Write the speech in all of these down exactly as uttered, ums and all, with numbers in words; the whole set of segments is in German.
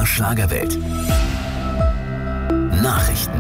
Schlagerwelt. Nachrichten.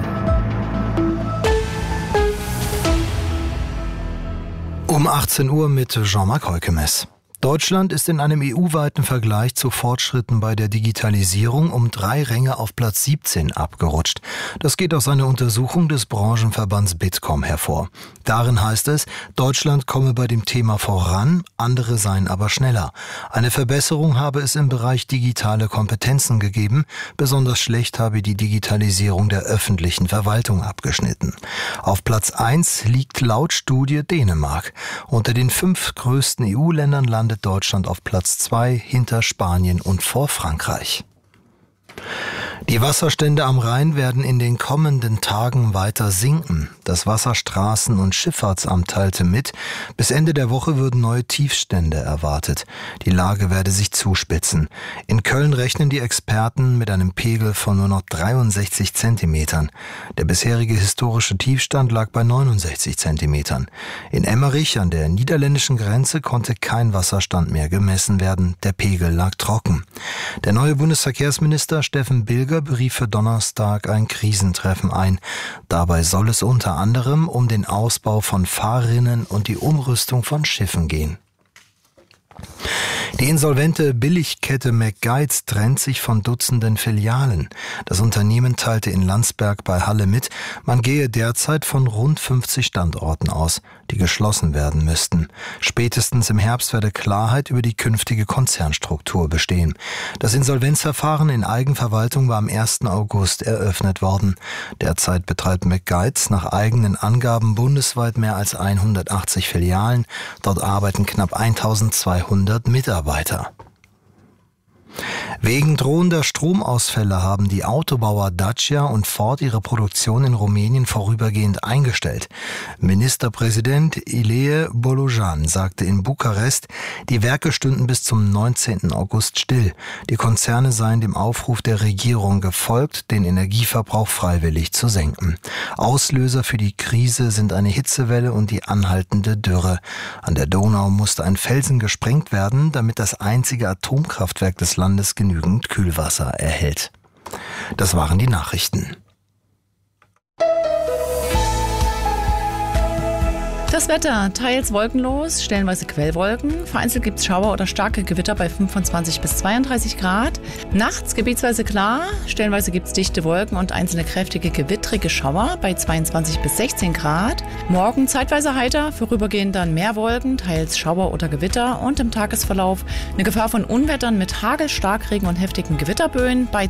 Um achtzehn Uhr mit Jean-Marc Heukemes. Deutschland ist in einem E U-weiten Vergleich zu Fortschritten bei der Digitalisierung um drei Ränge auf Platz siebzehn abgerutscht. Das geht aus einer Untersuchung des Branchenverbands Bitkom hervor. Darin heißt es, Deutschland komme bei dem Thema voran, andere seien aber schneller. Eine Verbesserung habe es im Bereich digitale Kompetenzen gegeben, besonders schlecht habe die Digitalisierung der öffentlichen Verwaltung abgeschnitten. Auf Platz eins liegt laut Studie Dänemark. Unter den fünf größten E U-Ländern landet Deutschland auf Platz zwei hinter Spanien und vor Frankreich. Die Wasserstände am Rhein werden in den kommenden Tagen weiter sinken. Das Wasserstraßen- und Schifffahrtsamt teilte mit, bis Ende der Woche würden neue Tiefstände erwartet. Die Lage werde sich zuspitzen. In Köln rechnen die Experten mit einem Pegel von nur noch dreiundsechzig Zentimetern. Der bisherige historische Tiefstand lag bei neunundsechzig Zentimetern. In Emmerich an der niederländischen Grenze konnte kein Wasserstand mehr gemessen werden. Der Pegel lag trocken. Der neue Bundesverkehrsminister Steffen Bilger berief für Donnerstag ein Krisentreffen ein. Dabei soll es unter anderem um den Ausbau von Fahrrinnen und die Umrüstung von Schiffen gehen. Die insolvente Billigkette McGuides trennt sich von Dutzenden Filialen. Das Unternehmen teilte in Landsberg bei Halle mit, man gehe derzeit von rund fünfzig Standorten aus, die geschlossen werden müssten. Spätestens im Herbst werde Klarheit über die künftige Konzernstruktur bestehen. Das Insolvenzverfahren in Eigenverwaltung war am ersten August eröffnet worden. Derzeit betreibt McGuides nach eigenen Angaben bundesweit mehr als hundertachtzig Filialen. Dort arbeiten knapp eintausendzweihundert Mitarbeiter. Weiter. Wegen drohender Stromausfälle haben die Autobauer Dacia und Ford ihre Produktion in Rumänien vorübergehend eingestellt. Ministerpräsident Ilie Bolojan sagte in Bukarest, die Werke stünden bis zum neunzehnten August still. Die Konzerne seien dem Aufruf der Regierung gefolgt, den Energieverbrauch freiwillig zu senken. Auslöser für die Krise sind eine Hitzewelle und die anhaltende Dürre. An der Donau musste ein Felsen gesprengt werden, damit das einzige Atomkraftwerk des Landes genügend Kühlwasser erhält. Das waren die Nachrichten. Das Wetter, teils wolkenlos, stellenweise Quellwolken. Vereinzelt gibt es Schauer oder starke Gewitter bei fünfundzwanzig bis zweiunddreißig Grad. Nachts gebietsweise klar, stellenweise gibt es dichte Wolken und einzelne kräftige gewittrige Schauer bei zweiundzwanzig bis sechzehn Grad. Morgen zeitweise heiter, vorübergehend dann mehr Wolken, teils Schauer oder Gewitter und im Tagesverlauf eine Gefahr von Unwettern mit Hagel, Starkregen und heftigen Gewitterböen bei